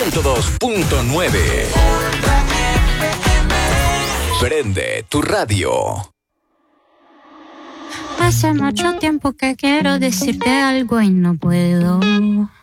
102.9. Prende tu radio. Hace mucho tiempo que quiero decirte algo y no puedo.